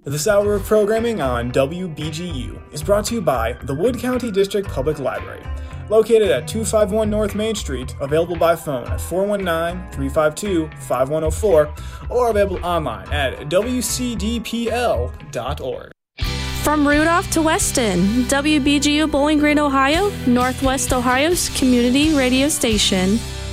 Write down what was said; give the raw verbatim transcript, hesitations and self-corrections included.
This hour of programming on W B G U is brought to you by the Wood County District Public Library, located at two fifty-one North Main Street, available by phone at four one nine, three five two, five one zero four, or available online at w c d p l dot org. From Rudolph to Weston, W B G U Bowling Green, Ohio, Northwest Ohio's community radio station.